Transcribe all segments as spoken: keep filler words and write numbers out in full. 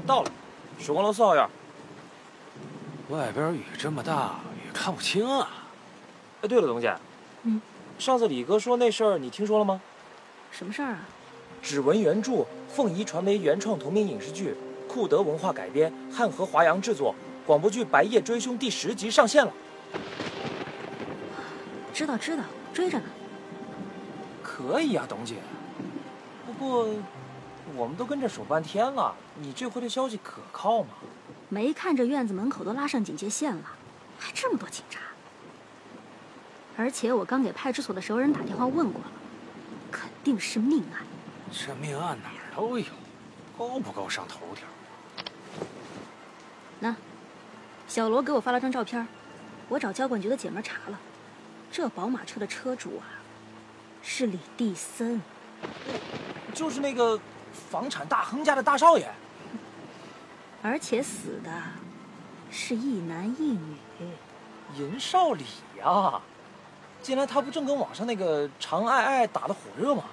到了，曙光楼四号院。 外边雨这么大，也看不清啊。 哎，对了，董姐， 嗯， 上次李哥说那事儿，你听说了吗？ 什么事儿啊？ 指纹原著，凤仪传媒原创同名影视剧，库德文化改编，汉和华阳制作，广播剧《白夜追凶》第十集上线了。 知道知道，追着呢。 可以啊，董姐。不过，我们都跟着守半天了，你这回的消息可靠吗？ 没看这院子门口都拉上警戒线了，还这么多警察。而且我刚给派出所的熟人打电话问过了，肯定是命案。 这命案哪儿都有，够不够上头条？ 那，小罗给我发了张照片，我找交管局的姐们查了，这宝马车的车主啊，是李地森， 就是那个房产大亨家的大少爷。 而且死的是一男一女。 银少礼呀、啊，近来他不正跟网上那个常爱爱打得火热吗？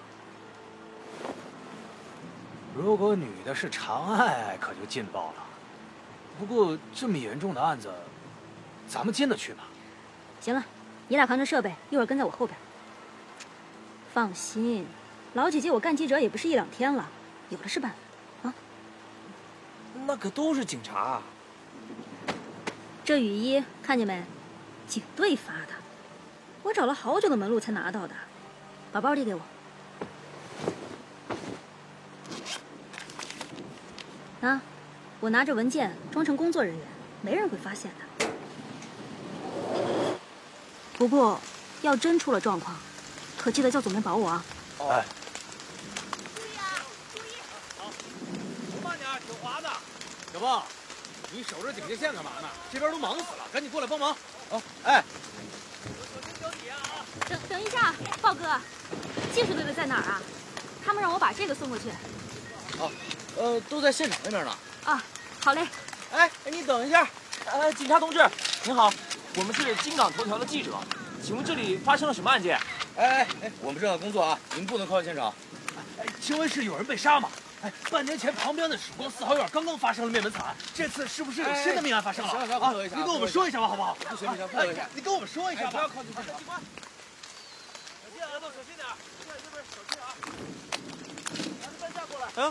如果女的是常爱爱，可就劲爆了。不过这么严重的案子，咱们进得去吗？ 行了，你俩扛着设备，一会儿跟在我后边。放心，老姐姐我干记者也不是一两天了，有的是办法啊。 那可都是警察啊。 这雨衣看见没？警队发的，我找了好久的门路才拿到的。把包递给我。啊，我拿着文件装成工作人员，没人会发现的。不过，要真出了状况，可记得叫总编保我啊。 哎， 注意啊，注意！好， 慢点，挺滑的。小豹，你守着警戒线干嘛呢？这边都忙死了，赶紧过来帮忙。啊，哎。 等等一下，豹哥，技术队的在哪儿啊？他们让我把这个送过去。 哦，呃，都在现场那边呢。 啊，好嘞。 哎，你等一下，呃，警察同志，您好，我们是金港头条的记者，请问这里发生了什么案件？ 哎哎哎，我们正在工作啊，您不能靠近现场。 哎，请问是有人被杀吗？哎，半年前旁边的曙光四号院刚刚发生了灭门惨案，这次是不是有新的命案发生了？ 行行， 啊， 配合一下， 你跟我们说一下吧，好不好？ 不行不行，配合一下， 你跟我们说一下吧。 不要靠近现场。 警官，小心啊，小心点，这边小心啊。拿着担架过来。